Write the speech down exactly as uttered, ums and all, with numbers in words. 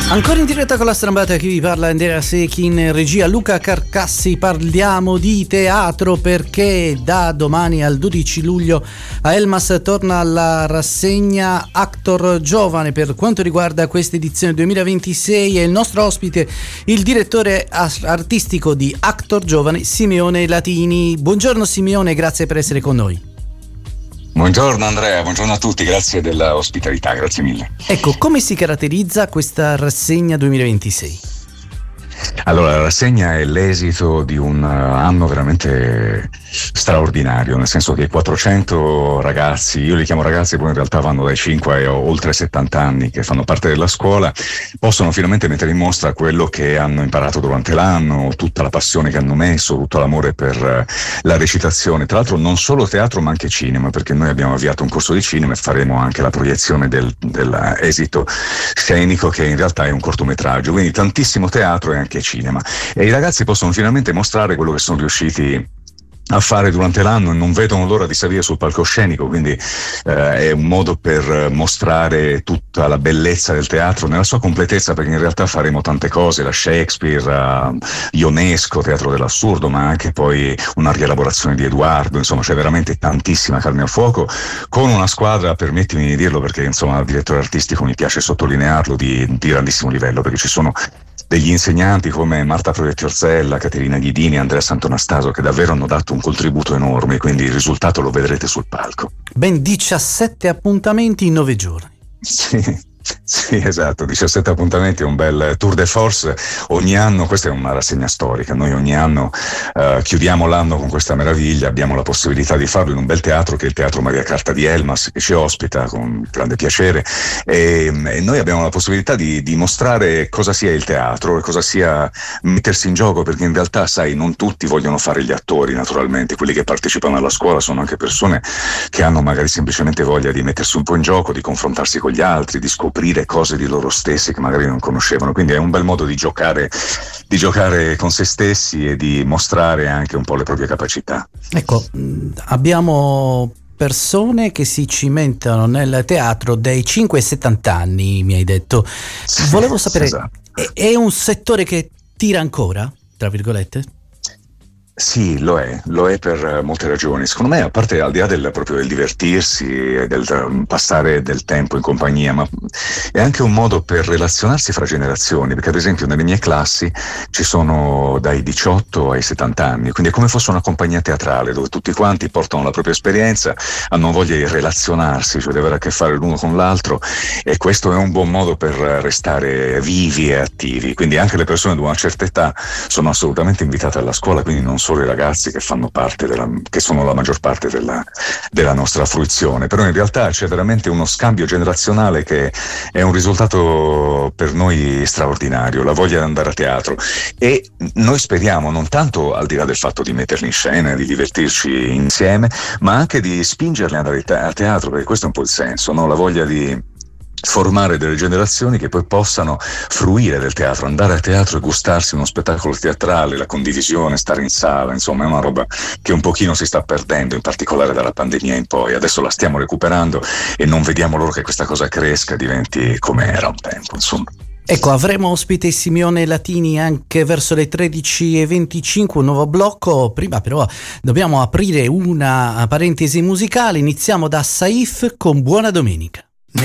Ancora in diretta con la strambata, chi vi parla Andrea Secchi, in regia Luca Carcassi. Parliamo di teatro perché da domani al dodici luglio a Elmas torna la rassegna Actor Giovane. Per quanto riguarda questa edizione duemilaventisei è il nostro ospite il direttore artistico di Actor Giovane, Simeone Latini. Buongiorno Simeone, grazie per essere con noi. Buongiorno Andrea, buongiorno a tutti, grazie della ospitalità, grazie mille. Ecco, come si caratterizza questa rassegna duemilaventisei? Allora, la rassegna è l'esito di un anno veramente straordinario, nel senso che quattrocento ragazzi, io li chiamo ragazzi, poi in realtà vanno dai cinque ai oltre settanta anni, che fanno parte della scuola, possono finalmente mettere in mostra quello che hanno imparato durante l'anno, tutta la passione che hanno messo, tutto l'amore per la recitazione. Tra l'altro non solo teatro ma anche cinema, perché noi abbiamo avviato un corso di cinema e faremo anche la proiezione del, dell'esito scenico, che in realtà è un cortometraggio, quindi tantissimo teatro e anche cinema, e i ragazzi possono finalmente mostrare quello che sono riusciti a fare durante l'anno e non vedono l'ora di salire sul palcoscenico, quindi eh, è un modo per mostrare tutta la bellezza del teatro nella sua completezza, perché in realtà faremo tante cose, da Shakespeare a Ionesco, teatro dell'assurdo, ma anche poi una rielaborazione di Edoardo, insomma c'è veramente tantissima carne al fuoco, con una squadra, permettimi di dirlo perché insomma il direttore artistico mi piace sottolinearlo, di, di grandissimo livello, perché ci sono degli insegnanti come Marta Proietti Orzella, Caterina Ghidini, Andrea Santonastaso, che davvero hanno dato un contributo enorme, quindi il risultato lo vedrete sul palco. Ben diciassette appuntamenti in nove giorni. Sì. Sì, esatto, diciassette appuntamenti, un bel tour de force ogni anno. Questa è una rassegna storica, noi ogni anno uh, chiudiamo l'anno con questa meraviglia, abbiamo la possibilità di farlo in un bel teatro che è il Teatro Maria Carta di Elmas, che ci ospita con grande piacere, e, e noi abbiamo la possibilità di, di mostrare cosa sia il teatro e cosa sia mettersi in gioco, perché in realtà sai, non tutti vogliono fare gli attori, naturalmente quelli che partecipano alla scuola sono anche persone che hanno magari semplicemente voglia di mettersi un po' in gioco, di confrontarsi con gli altri, di scoprire cose di loro stessi che magari non conoscevano, quindi è un bel modo di giocare di giocare con se stessi e di mostrare anche un po' le proprie capacità. Ecco, abbiamo persone che si cimentano nel teatro dai cinque ai settanta anni, mi hai detto. Sì, volevo sapere, esatto. è, è un settore che tira ancora, tra virgolette? Sì, lo è, lo è per molte ragioni. Secondo me, a parte al di là del proprio del divertirsi e del passare del tempo in compagnia, ma è anche un modo per relazionarsi fra generazioni, perché ad esempio nelle mie classi ci sono dai diciotto ai settanta anni, quindi è come fosse una compagnia teatrale dove tutti quanti portano la propria esperienza, hanno voglia di relazionarsi, cioè di avere a che fare l'uno con l'altro, e questo è un buon modo per restare vivi e attivi. Quindi anche le persone di una certa età sono assolutamente invitate alla scuola, quindi non solo i ragazzi che fanno parte della, che sono la maggior parte della, della nostra fruizione, però in realtà c'è veramente uno scambio generazionale che è un risultato per noi straordinario, la voglia di andare a teatro, e noi speriamo non tanto al di là del fatto di metterli in scena, di divertirci insieme, ma anche di spingerli ad andare a teatro, perché questo è un po' il senso, no? La voglia di formare delle generazioni che poi possano fruire del teatro, andare a teatro e gustarsi uno spettacolo teatrale, la condivisione, stare in sala, insomma è una roba che un pochino si sta perdendo, in particolare dalla pandemia in poi. Adesso la stiamo recuperando e non vediamo l'ora che questa cosa cresca, diventi come era un tempo, insomma. Ecco, avremo ospite Simeone Latini anche verso le tredici e venticinque, un nuovo blocco. Prima però dobbiamo aprire una parentesi musicale, iniziamo da Saif con Buona Domenica.